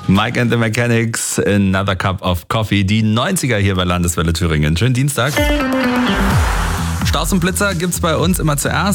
Mike and the Mechanics, Another Cup of Coffee. Die 90er hier bei Landeswelle Thüringen. Schönen Dienstag. Staus und Blitzer gibt's bei uns immer zuerst.